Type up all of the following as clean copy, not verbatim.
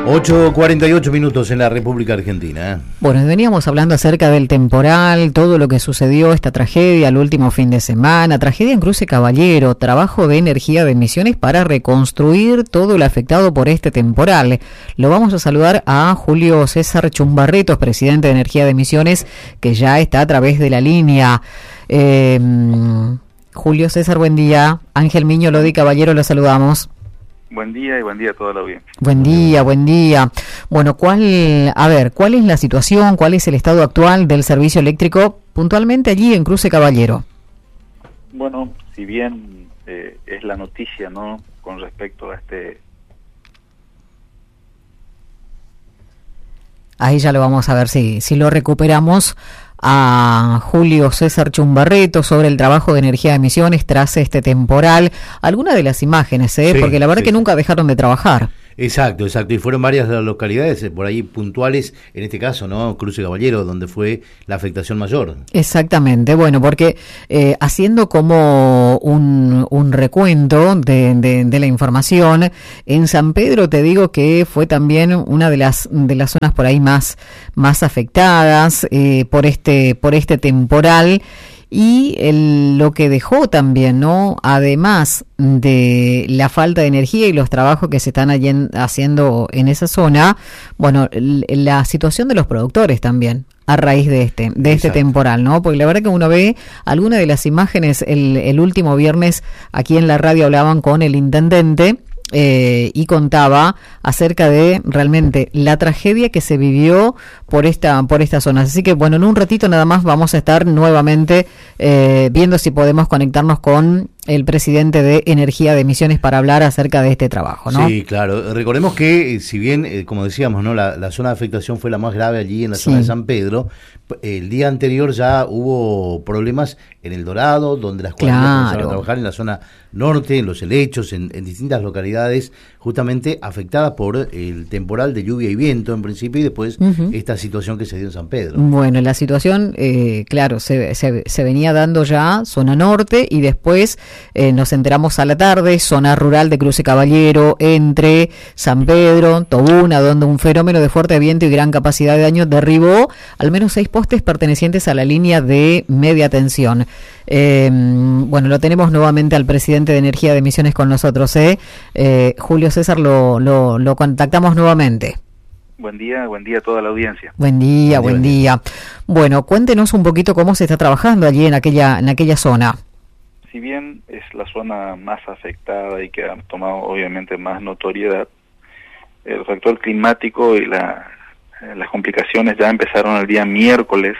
8:48 en la República Argentina. Bueno, veníamos hablando acerca del temporal, todo lo que sucedió, esta tragedia el último fin de semana, tragedia en Cruce Caballero, trabajo de Energía de Misiones para reconstruir todo lo afectado por este temporal. Lo vamos a saludar a Julio César Chumbarretos, presidente de Energía de Misiones, que ya está a través de la línea. Julio César, buen día. Ángel Miño Lodi Caballero, lo saludamos. Buen día y buen día a toda la audiencia. Buen día, buen día. Bueno, ¿cuál es la situación, cuál es el estado actual del servicio eléctrico puntualmente allí en Cruce Caballero? Bueno, si bien es la noticia, ¿no?, con respecto a este... Ahí ya lo vamos a ver si lo recuperamos a Julio César Chumbarreto sobre el trabajo de Energía de Misiones tras este temporal. Algunas de las imágenes, Sí, porque la verdad que nunca dejaron de trabajar. Exacto, y fueron varias de las localidades por ahí puntuales, en este caso, ¿no? Cruce Caballero, donde fue la afectación mayor. Exactamente, bueno, porque haciendo como un recuento de la información, en San Pedro te digo que fue también una de las zonas por ahí más afectadas por este temporal. Y lo que dejó también, ¿no?, además de la falta de energía y los trabajos que se están haciendo en esa zona, bueno, la situación de los productores también a raíz de este temporal, ¿no? Porque la verdad que uno ve algunas de las imágenes, el último viernes aquí en la radio hablaban con el intendente y contaba acerca de realmente la tragedia que se vivió por esta zona. Así que bueno, en un ratito nada más vamos a estar nuevamente viendo si podemos conectarnos con el presidente de Energía de Misiones para hablar acerca de este trabajo, ¿no? Sí, claro. Recordemos que si bien, como decíamos, ¿no?, la zona de afectación fue la más grave allí en la zona de San Pedro, el día anterior ya hubo problemas en El Dorado, donde las cuadrillas comenzaron a trabajar en la zona norte, en Los Helechos, en distintas localidades, justamente afectadas por el temporal de lluvia y viento en principio, y después esta situación que se dio en San Pedro. Bueno, la situación, claro, se venía dando ya zona norte y después nos enteramos a la tarde, zona rural de Cruce Caballero, entre San Pedro, Tobuna, donde un fenómeno de fuerte viento y gran capacidad de daño derribó al menos 6 postes pertenecientes a la línea de media tensión. Bueno, lo tenemos nuevamente al presidente de Energía de Misiones con nosotros, Julio César, lo contactamos nuevamente. Buen día a toda la audiencia. Buen día. Bueno, cuéntenos un poquito cómo se está trabajando allí en aquella zona. Si bien es la zona más afectada y que ha tomado obviamente más notoriedad, el factor climático y las complicaciones ya empezaron el día miércoles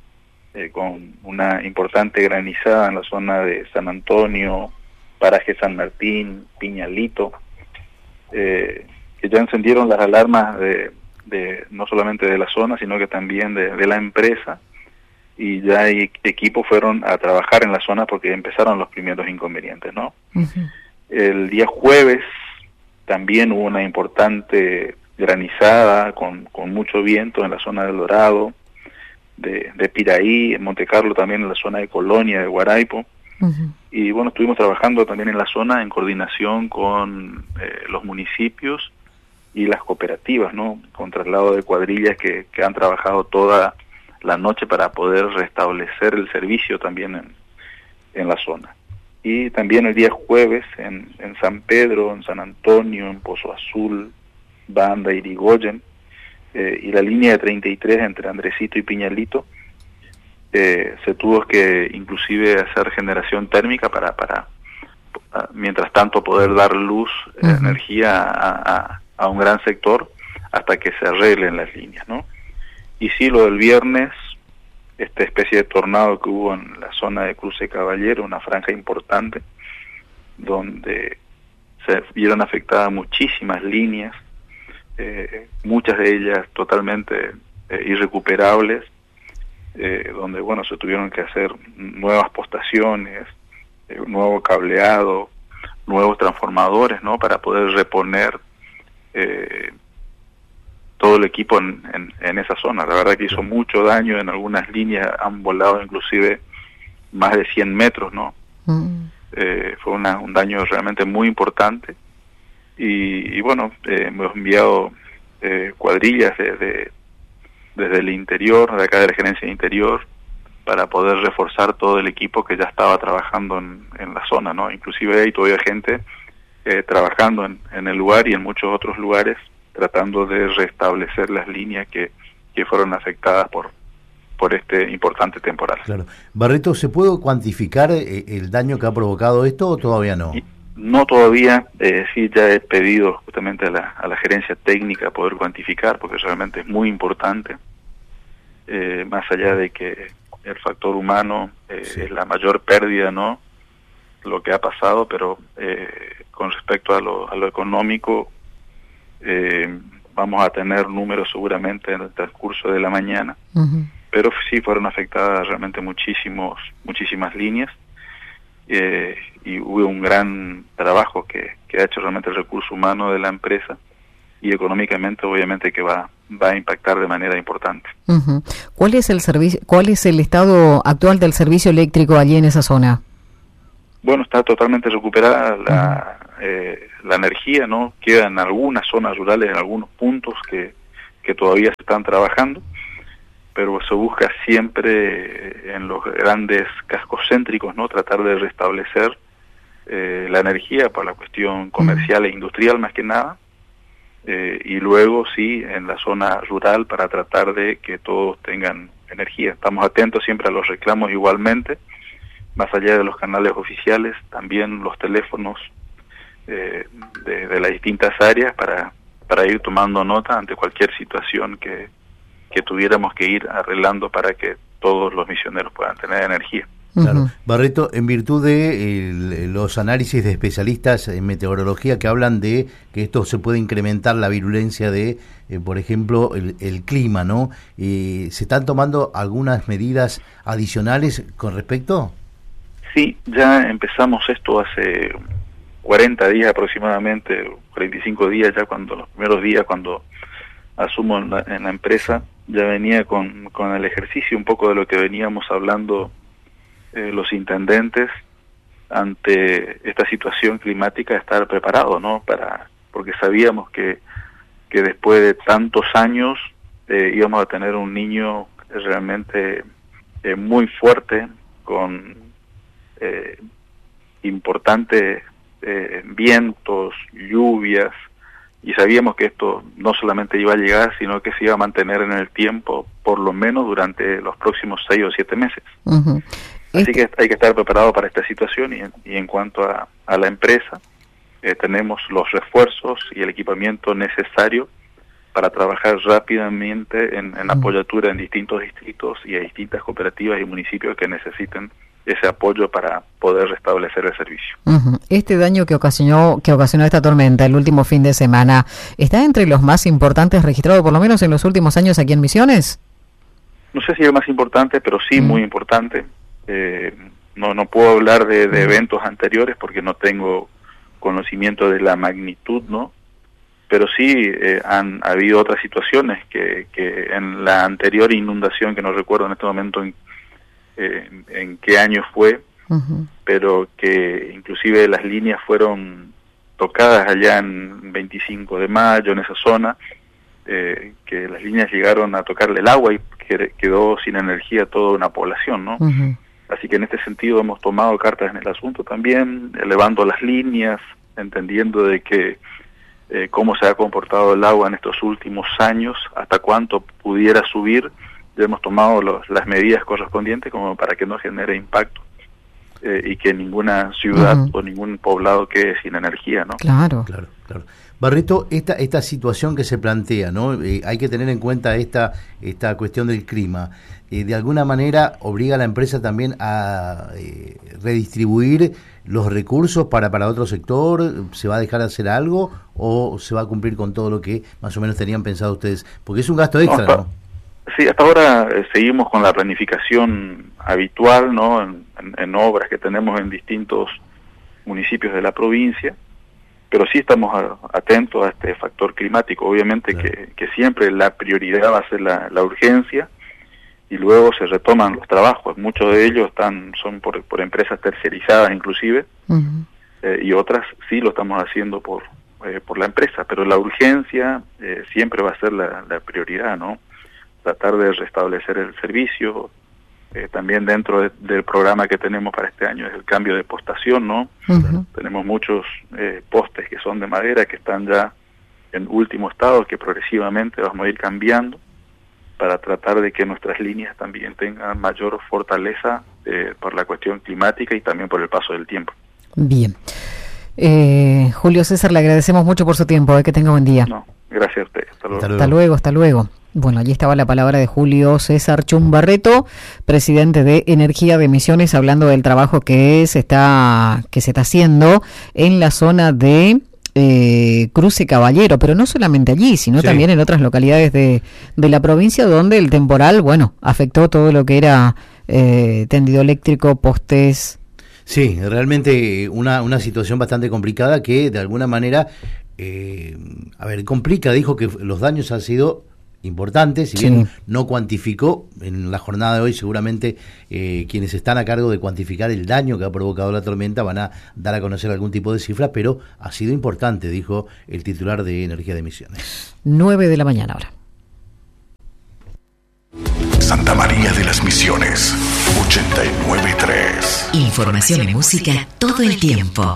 con una importante granizada en la zona de San Antonio, paraje San Martín, Piñalito, que ya encendieron las alarmas de no solamente de la zona, sino que también de la empresa, y ya equipos fueron a trabajar en la zona porque empezaron los primeros inconvenientes, ¿no? El día jueves también hubo una importante granizada con mucho viento en la zona del Dorado, de Piraí, en Monte Carlo también, en la zona de Colonia, de Guaraipo. Y bueno, estuvimos trabajando también en la zona en coordinación con los municipios y las cooperativas, ¿no?, con traslado de cuadrillas que han trabajado toda la noche para poder restablecer el servicio también en la zona. Y también el día jueves en San Pedro, en San Antonio, en Pozo Azul, Banda, Irigoyen, y la línea de 33 entre Andresito y Piñalito, se tuvo que inclusive hacer generación térmica para mientras tanto poder dar luz, energía a un gran sector hasta que se arreglen las líneas, ¿no? Y sí, lo del viernes, esta especie de tornado que hubo en la zona de Cruce Caballero, una franja importante, donde se vieron afectadas muchísimas líneas, muchas de ellas totalmente irrecuperables, donde bueno, se tuvieron que hacer nuevas postaciones, nuevo cableado, nuevos transformadores, ¿no?, para poder reponer todo el equipo en esa zona. La verdad que hizo mucho daño, en algunas líneas han volado inclusive más de 100 metros, ¿no? Fue un daño realmente muy importante, y bueno, hemos enviado cuadrillas desde el interior, de acá de la gerencia de interior, para poder reforzar todo el equipo que ya estaba trabajando en la zona, ¿no? Inclusive hay todavía gente trabajando en el lugar y en muchos otros lugares, tratando de restablecer las líneas que fueron afectadas por este importante temporal. Claro. Barreto, ¿se puede cuantificar el daño que ha provocado esto o todavía no? No todavía, sí, ya he pedido justamente a la gerencia técnica poder cuantificar, porque realmente es muy importante, más allá de que el factor humano Sí. es la mayor pérdida, ¿no?, lo que ha pasado, pero con respecto a lo económico, vamos a tener números seguramente en el transcurso de la mañana, pero sí fueron afectadas realmente muchísimas líneas, y hubo un gran trabajo que ha hecho realmente el recurso humano de la empresa, y económicamente obviamente que va a impactar de manera importante. ¿Cuál es el estado actual del servicio eléctrico allí en esa zona? Bueno, está totalmente recuperada la energía, ¿no? Quedan algunas zonas rurales, en algunos puntos que todavía se están trabajando, pero se busca siempre en los grandes cascos céntricos, ¿no?, tratar de restablecer la energía para la cuestión comercial e industrial más que nada, y luego sí en la zona rural para tratar de que todos tengan energía. Estamos atentos siempre a los reclamos igualmente, más allá de los canales oficiales, también los teléfonos de las distintas áreas para ir tomando nota ante cualquier situación que tuviéramos que ir arreglando para que todos los misioneros puedan tener energía. Claro. Barreto, en virtud de los análisis de especialistas en meteorología que hablan de que esto se puede incrementar la virulencia de, por ejemplo, el clima, ¿no? ¿Se están tomando algunas medidas adicionales con respecto? Sí, ya empezamos esto hace 40 días aproximadamente, 45 días ya, cuando los primeros días cuando asumo en la empresa, ya venía con el ejercicio un poco de lo que veníamos hablando los intendentes ante esta situación climática, estar preparado, ¿no? Porque sabíamos que después de tantos años íbamos a tener un niño realmente muy fuerte, con importantes vientos, lluvias, y sabíamos que esto no solamente iba a llegar, sino que se iba a mantener en el tiempo, por lo menos durante los próximos 6 o 7 meses. Así que hay que estar preparado para esta situación, y en cuanto a la empresa, tenemos los refuerzos y el equipamiento necesario para trabajar rápidamente en apoyatura en distintos distritos y a distintas cooperativas y municipios que necesiten ese apoyo para poder restablecer el servicio. Este daño que ocasionó esta tormenta el último fin de semana, ¿está entre los más importantes registrados por lo menos en los últimos años aquí en Misiones? No sé si es el más importante, pero sí muy importante. No puedo hablar de eventos anteriores porque no tengo conocimiento de la magnitud, ¿no? Pero sí han habido otras situaciones que en la anterior inundación, que no recuerdo en este momento en qué año fue, pero que inclusive las líneas fueron tocadas allá en 25 de mayo, en esa zona, que las líneas llegaron a tocarle el agua y quedó sin energía toda una población, ¿no? Así que en este sentido hemos tomado cartas en el asunto también, elevando las líneas, entendiendo de que cómo se ha comportado el agua en estos últimos años, hasta cuánto pudiera subir. Ya hemos tomado las medidas correspondientes como para que no genere impacto y que ninguna ciudad o ningún poblado quede sin energía, ¿no? Claro. Barreto, esta situación que se plantea, ¿no? Hay que tener en cuenta esta cuestión del clima. De alguna manera obliga a la empresa también a redistribuir los recursos para otro sector. ¿Se va a dejar de hacer algo o se va a cumplir con todo lo que más o menos tenían pensado ustedes? Porque es un gasto extra, ¿no? Sí, hasta ahora seguimos con la planificación habitual, ¿no? En obras que tenemos en distintos municipios de la provincia, pero sí estamos atentos a este factor climático. Obviamente que siempre la prioridad va a ser la urgencia, y luego se retoman los trabajos. Muchos de ellos son por empresas tercerizadas inclusive, y otras sí lo estamos haciendo por por la empresa, pero la urgencia siempre va a ser la prioridad, ¿no? Tratar de restablecer el servicio. También dentro del programa que tenemos para este año es el cambio de postación, ¿no? Uh-huh. Tenemos muchos postes que son de madera, que están ya en último estado, que progresivamente vamos a ir cambiando para tratar de que nuestras líneas también tengan mayor fortaleza por la cuestión climática y también por el paso del tiempo. Bien. Julio César, le agradecemos mucho por su tiempo. Que tenga buen día. No, gracias a usted. Hasta luego. Hasta luego. Bueno, allí estaba la palabra de Julio César Chumbarreto, presidente de Energía de Misiones, hablando del trabajo que se está haciendo en la zona de Cruce Caballero, pero no solamente allí, sino también en otras localidades de la provincia, donde el temporal, afectó todo lo que era tendido eléctrico, postes. Sí, realmente una situación bastante complicada que de alguna manera, complica. Dijo que los daños han sido importantes, si bien no cuantificó. En la jornada de hoy seguramente quienes están a cargo de cuantificar el daño que ha provocado la tormenta van a dar a conocer algún tipo de cifra, pero ha sido importante, dijo el titular de Energía de Misiones. 9 de la mañana ahora. Santa María de las Misiones, 89.3. Información y música todo el tiempo.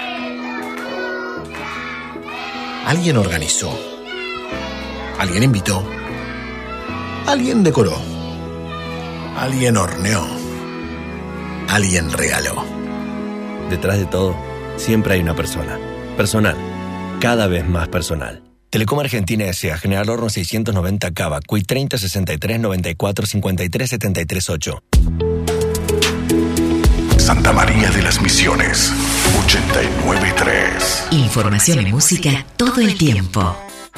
Alguien organizó. Alguien invitó. Alguien decoró. Alguien horneó. Alguien regaló. Detrás de todo, siempre hay una persona. Personal. Cada vez más personal. Telecom Argentina S.A. General Horno 690 Cava, CUI 30 63 94 53 73 8. Santa María de las Misiones, 89.3. Información y música todo el tiempo.